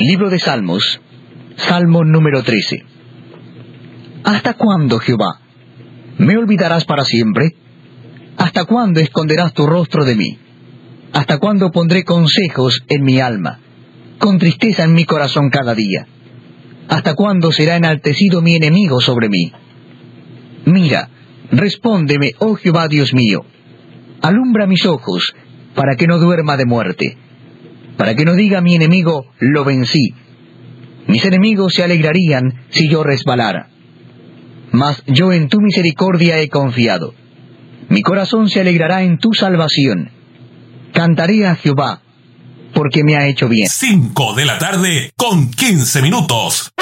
Libro de Salmos, Salmo número 13. ¿Hasta cuándo, Jehová? ¿Me olvidarás para siempre? ¿Hasta cuándo esconderás tu rostro de mí? ¿Hasta cuándo pondré consejos en mi alma, con tristeza en mi corazón cada día? ¿Hasta cuándo será enaltecido mi enemigo sobre mí? Mira, respóndeme, oh Jehová Dios mío. Alumbra mis ojos, para que no duerma de muerte, para que no diga mi enemigo, lo vencí. Mis enemigos se alegrarían si yo resbalara. Mas yo en tu misericordia he confiado. Mi corazón se alegrará en tu salvación. Cantaré a Jehová, porque me ha hecho bien. 5 de la tarde con 15 minutos.